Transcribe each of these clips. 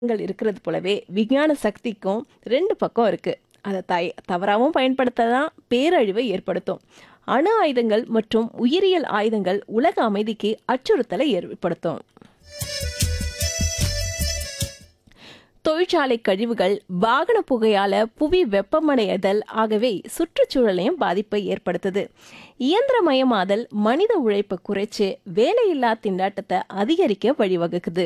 இருக்கிறது போலவே விஞ்ஞான சக்திக்கும் 2 பக்கம் இருக்கு. அதை தவறாவும் பயன்படுத்தலாம், பேரழிவை ஏற்படுத்தும். அணு ஆயுதங்கள் மற்றும் உயிரியல் ஆயுதங்கள் உலக அமைதிக்கு அச்சுறுத்தலை ஏற்படுத்தும். தொழிற்சாலை கழிவுகள், வாகன புகையால புவி வெப்பமடைதல் ஆகவே சுற்றுச்சூழலையும் பாதிப்பை ஏற்படுத்துது. இயந்திரமயமாதல் மனித உழைப்பை குறைச்சு வேலையில்லா திண்டாட்டத்தை அதிகரிக்க வழிவகுக்குது.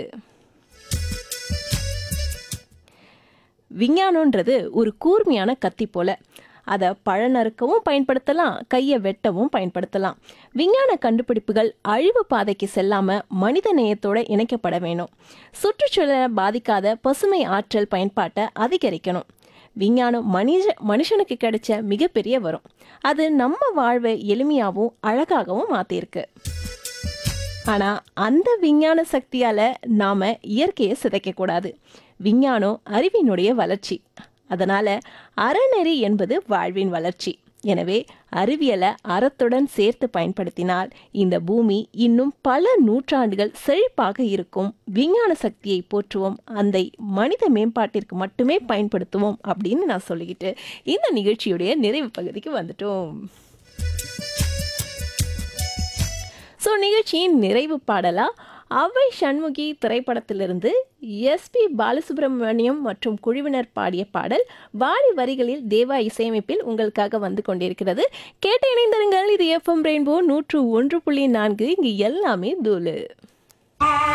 விஞ்ஞானம்ன்றது ஒரு கூர்மையான கத்தி போல. அதை பழநறுக்கவும் பயன்படுத்தலாம், கையை வெட்டவும் பயன்படுத்தலாம். விஞ்ஞான கண்டுபிடிப்புகள் அழிவு பாதைக்கு செல்லாம மனித நேயத்தோட இணைக்கப்பட வேணும். சுற்றுச்சூழலை பாதிக்காத பசுமை ஆற்றல் பயன்பாட்டை அதிகரிக்கணும். விஞ்ஞானம் மனுஷனுக்கு கிடைச்ச மிகப்பெரிய வரம். அது நம்ம வாழ்வை எளிமையாகவும் அழகாகவும் மாத்திருக்கு. ஆனா அந்த விஞ்ஞான சக்தியால நாம இயற்கையை சிதைக்க கூடாது. விஞ்ஞானம் அறிவினுடைய வளர்ச்சி. அதனால அறநெறி என்பது வாழ்வின் வளர்ச்சி. எனவே அறிவியலை அறத்துடன் சேர்த்து பயன்படுத்தினால் இந்த பூமி இன்னும் பல நூற்றாண்டுகள் செழிப்பாக இருக்கும். விஞ்ஞான சக்தியை போற்றுவோம், அந்த மனித மேம்பாட்டிற்கு மட்டுமே பயன்படுத்துவோம் அப்படின்னு நான் சொல்லிக்கிட்டு இந்த நிகழ்ச்சியுடைய நிறைவு பகுதிக்கு வந்துட்டோம். ஸோ நிகழ்ச்சியின் நிறைவு பாடலா அவை சண்முகி திரைப்படத்திலிருந்து எஸ்பி பாலசுப்ரமணியம் மற்றும் குழுவினர் பாடிய பாடல் வாலி வரிகளில் தேவா இசையமைப்பில் உங்களுக்காக வந்து கொண்டிருக்கிறது. கேட்டு இணைந்திருங்கள். இது எஃப்எம் ரெயின்போ 101.4. இங்கு எல்லாமே தூளு.